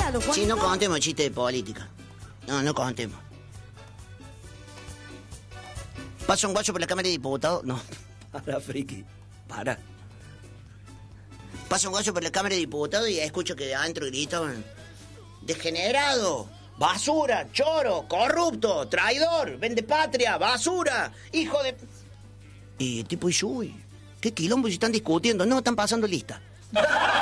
contalo, Juan. Sí, no contemos chistes de política. No contemos. Pasa un guacho por la Cámara de Diputados. No, para, friki. Para. Pasa un guacho por la Cámara de Diputados y escucho que adentro gritan: degenerado, basura, choro, corrupto, traidor, vende patria, basura, hijo de... Y el tipo dice: uy, qué quilombo si están discutiendo. No, están pasando lista.